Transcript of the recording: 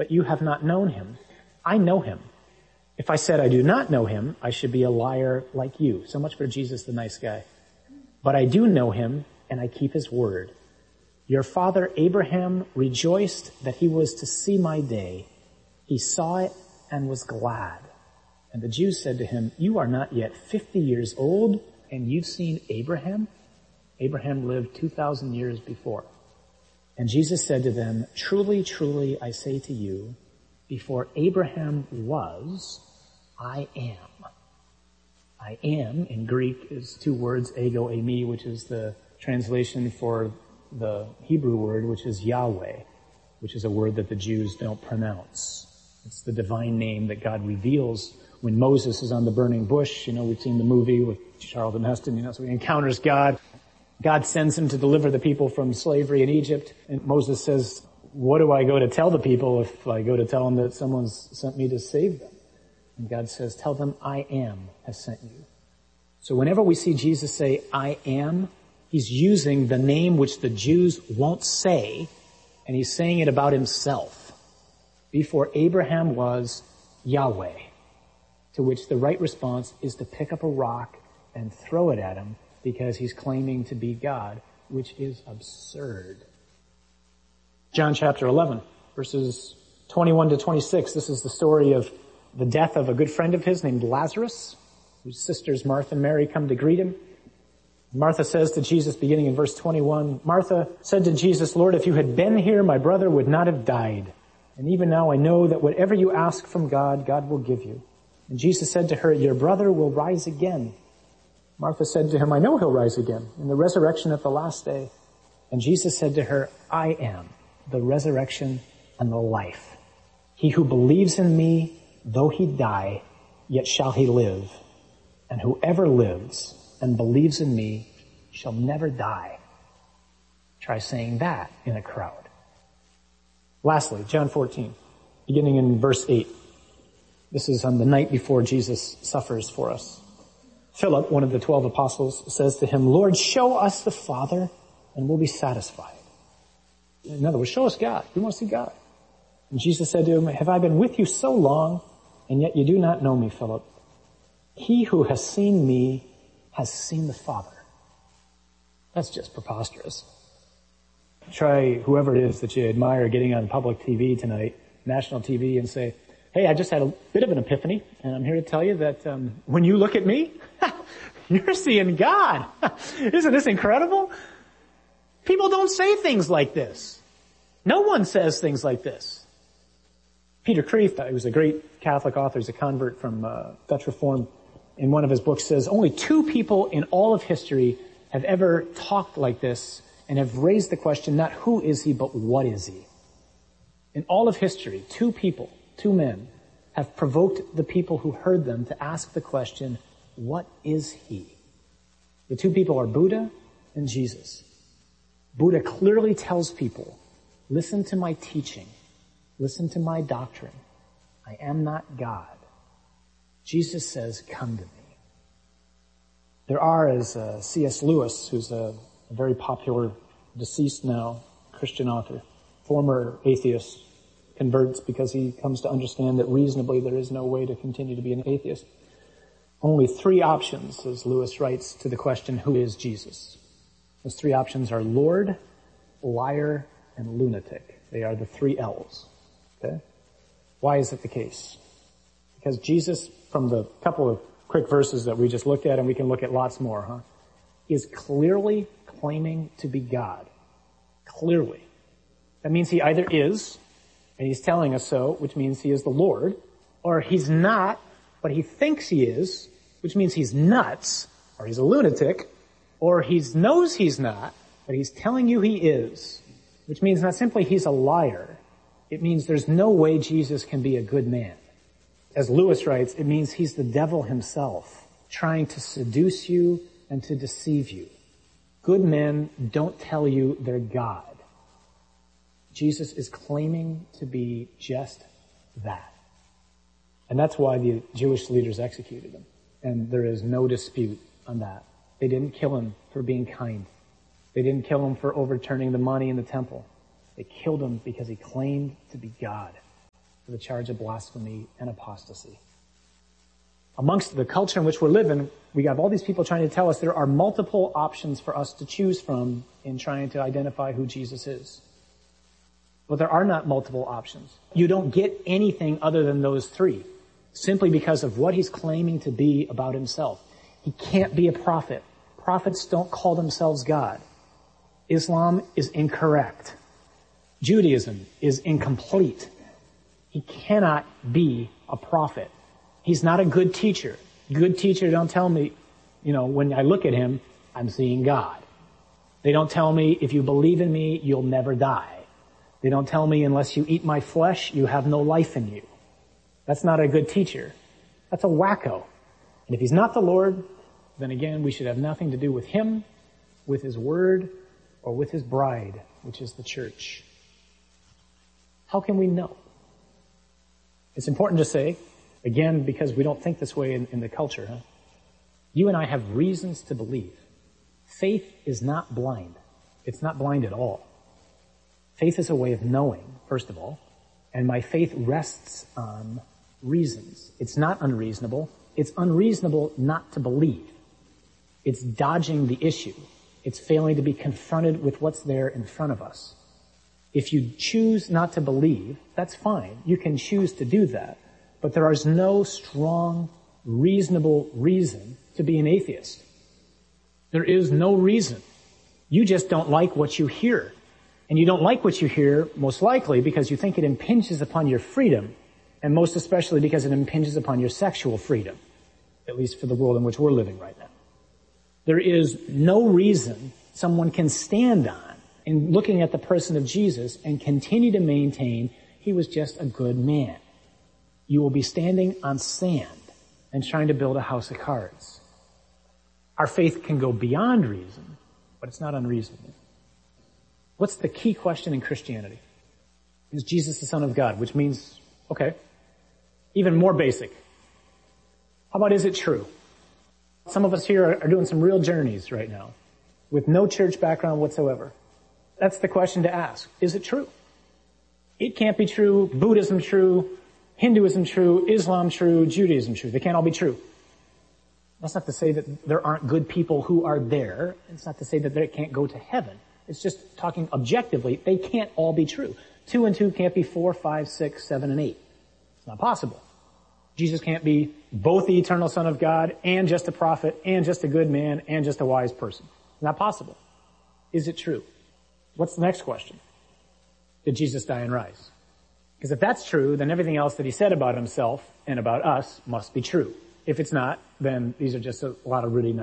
but you have not known him. I know him. If I said I do not know him, I should be a liar like you. So much for Jesus, the nice guy. But I do know him, and I keep his word. Your father Abraham rejoiced that he was to see my day. He saw it and was glad. And the Jews said to him, you are not yet 50 years old, and you've seen Abraham? Abraham lived 2,000 years before. And Jesus said to them, truly, truly, I say to you, before Abraham was, I am. I am, in Greek, is two words, ego, eimi, which is the translation for the Hebrew word, which is Yahweh, which is a word that the Jews don't pronounce. It's the divine name that God reveals when Moses is on the burning bush. We've seen the movie with Charlton Heston, so he encounters God. God sends him to deliver the people from slavery in Egypt. And Moses says, what do I go to tell the people if I go to tell them that someone's sent me to save them? And God says, tell them I am has sent you. So whenever we see Jesus say, I am, he's using the name which the Jews won't say, and he's saying it about himself. Before Abraham was Yahweh, to which the right response is to pick up a rock and throw it at him because he's claiming to be God, which is absurd. John chapter 11, verses 21 to 26. This is the story of the death of a good friend of his named Lazarus, whose sisters Martha and Mary come to greet him. Martha says to Jesus, beginning in verse 21, Martha said to Jesus, Lord, if you had been here, my brother would not have died. And even now I know that whatever you ask from God, God will give you. And Jesus said to her, your brother will rise again. Martha said to him, I know he'll rise again in the resurrection at the last day. And Jesus said to her, I am the resurrection and the life. He who believes in me, though he die, yet shall he live. And whoever lives and believes in me shall never die. Try saying that in a crowd. Lastly, John 14, beginning in verse 8. This is on the night before Jesus suffers for us. Philip, one of the 12 apostles, says to him, Lord, show us the Father and we'll be satisfied. In other words, show us God. We want to see God. And Jesus said to him, have I been with you so long, and yet you do not know me, Philip? He who has seen me has seen the Father. That's just preposterous. Try whoever it is that you admire getting on public TV tonight, national TV, and say, hey, I just had a bit of an epiphany, and I'm here to tell you that when you look at me, you're seeing God. Isn't this incredible? People don't say things like this. No one says things like this. Peter Kreeft, who was a great Catholic author, he's a convert from Dutch Reform, in one of his books says, only two people in all of history have ever talked like this and have raised the question, not who is he, but what is he? In all of history, two people, two men, have provoked the people who heard them to ask the question, what is he? The two people are Buddha and Jesus. Buddha clearly tells people, listen to my teaching, listen to my doctrine. I am not God. Jesus says, come to me. There are, as C.S. Lewis, who's a very popular, deceased now, Christian author, former atheist, converts because he comes to understand that reasonably there is no way to continue to be an atheist. Only three options, as Lewis writes, to the question, who is Jesus? Those three options are Lord, liar, and lunatic. They are the three L's. Okay? Why is it the case? Because Jesus, from the couple of quick verses that we just looked at, and we can look at lots more, is clearly claiming to be God. Clearly. That means he either is, and he's telling us so, which means he is the Lord, or he's not, but he thinks he is, which means he's nuts, or he's a lunatic, or he knows he's not, but he's telling you he is, which means not simply he's a liar, it means there's no way Jesus can be a good man. As Lewis writes, it means he's the devil himself, trying to seduce you and to deceive you. Good men don't tell you they're God. Jesus is claiming to be just that. And that's why the Jewish leaders executed him. And there is no dispute on that. They didn't kill him for being kind. They didn't kill him for overturning the money in the temple. They killed him because he claimed to be God. for the charge of blasphemy and apostasy. Amongst the culture in which we're living, we have all these people trying to tell us there are multiple options for us to choose from in trying to identify who Jesus is. But there are not multiple options. You don't get anything other than those three, simply because of what he's claiming to be about himself. He can't be a prophet. Prophets don't call themselves God. Islam is incorrect. Judaism is incomplete. He cannot be a prophet. He's not a good teacher. Good teacher don't tell me, when I look at him, I'm seeing God. They don't tell me, if you believe in me, you'll never die. They don't tell me, unless you eat my flesh, you have no life in you. That's not a good teacher. That's a wacko. And if he's not the Lord, then again, we should have nothing to do with him, with his word, or with his bride, which is the church. How can we know? It's important to say, again, because we don't think this way in the culture, you and I have reasons to believe. Faith is not blind. It's not blind at all. Faith is a way of knowing, first of all, and my faith rests on reasons. It's not unreasonable. It's unreasonable not to believe. It's dodging the issue. It's failing to be confronted with what's there in front of us. If you choose not to believe, that's fine. You can choose to do that. But there is no strong, reasonable reason to be an atheist. There is no reason. You just don't like what you hear. And you don't like what you hear, most likely, because you think it impinges upon your freedom, and most especially because it impinges upon your sexual freedom, at least for the world in which we're living right now. There is no reason someone can stand on in looking at the person of Jesus and continue to maintain he was just a good man. You will be standing on sand and trying to build a house of cards. Our faith can go beyond reason, but it's not unreasonable. What's the key question in Christianity? Is Jesus the Son of God? Which means, okay, even more basic. How about, is it true? Some of us here are doing some real journeys right now with no church background whatsoever. That's the question to ask. Is it true? It can't be true. Buddhism true. Hinduism true. Islam true. Judaism true. They can't all be true. That's not to say that there aren't good people who are there. It's not to say that they can't go to heaven. It's just talking objectively. They can't all be true. 2 and 2 can't be 4, 5, 6, 7, and 8. It's not possible. Jesus can't be both the eternal Son of God and just a prophet and just a good man and just a wise person. It's not possible. Is it true? What's the next question? Did Jesus die and rise? Because if that's true, then everything else that he said about himself and about us must be true. If it's not, then these are just a lot of really nice